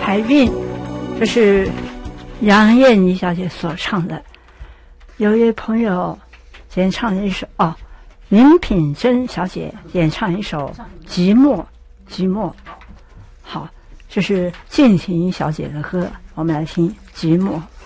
海韵，这是杨燕妮小姐所唱的。有一位朋友演唱了一首林品珍小姐演唱一首寂寞寂寞。好，这是静婷小姐的歌，我们来听寂寞。